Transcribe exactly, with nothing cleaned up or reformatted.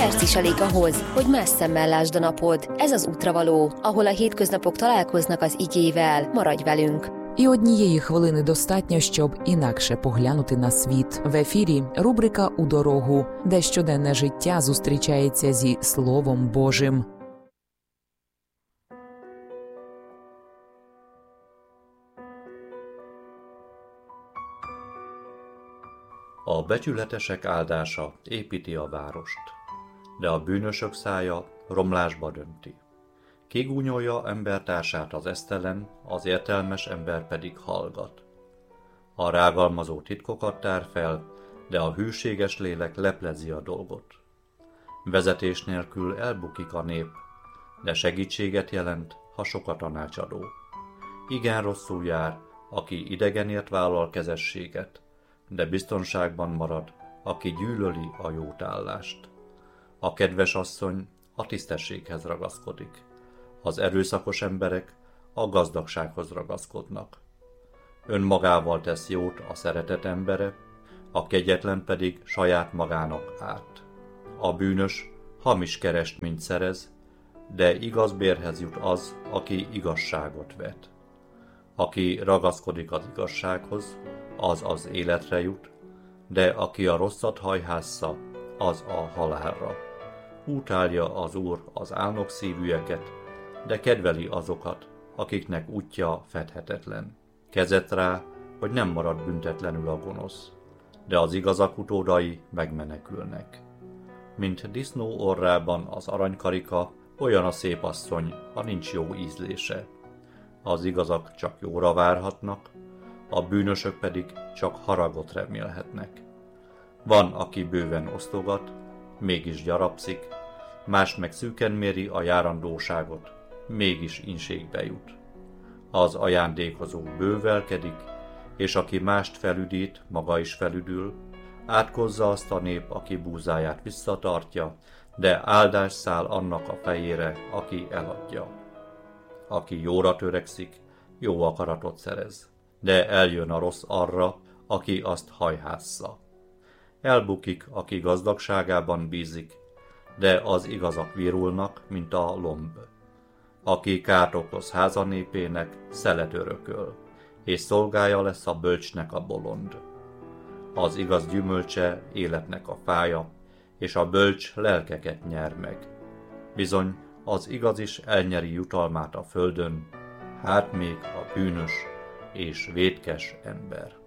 perc is elég ahhoz, hogy más szemmel lásd a napod. Ez az Útravaló, ahol a hétköznapok találkoznak az igével. Maradj velünk! І однієї хвилини достатньо, щоб інакше поглянути на світ. В ефірі рубрика «У дорогу», де щоденне життя зустрічається зі Словом Божим. A becsületesek áldása építi a várost, de a bűnösök szája romlásba dönti. Kigúnyolja embertársát az esztelen, az értelmes ember pedig hallgat. A rágalmazó titkokat tár fel, de a hűséges lélek leplezi a dolgot. Vezetés nélkül elbukik a nép, de segítséget jelent, ha sok a tanácsadó. Igen rosszul jár, aki idegenért vállal kezességet, de biztonságban marad, aki gyűlöli a jótállást. A kedves asszony a tisztességhez ragaszkodik. Az erőszakos emberek a gazdagsághoz ragaszkodnak. Önmagával tesz jót a szeretet embere, a kegyetlen pedig saját magának árt. A bűnös hamis keresményt szerez, de igaz bérhez jut az, aki igazságot vet. Aki ragaszkodik az igazsághoz, az az életre jut, de aki a rosszat hajhásza, az a halálra. Utálja az Úr az álnok szívűeket, de kedveli azokat, akiknek útja fedhetetlen. Kezet rá, hogy nem marad büntetlenül a gonosz, de az igazak utódai megmenekülnek. Mint disznó orrában az aranykarika, olyan a szép asszony, ha nincs jó ízlése. Az igazak csak jóra várhatnak, a bűnösök pedig csak haragot remélhetnek. Van, aki bőven osztogat, mégis gyarapszik, más meg szűken méri a járandóságot, mégis inségbe jut. Az ajándékozó bővelkedik, és aki mást felüdít, maga is felüdül, átkozza azt a nép, aki búzáját visszatartja, de áldás száll annak a fejére, aki eladja. Aki jóra törekszik, jó akaratot szerez, de eljön a rossz arra, aki azt hajhásza. Elbukik, aki gazdagságában bízik, de az igazak virulnak, mint a lomb. Aki kárt okoz házanépének, szelet örököl, és szolgája lesz a bölcsnek a bolond. Az igaz gyümölcse életnek a fája, és a bölcs lelkeket nyer meg. Bizony, az igaz is elnyeri jutalmát a földön, hát még a bűnös és vétkes ember.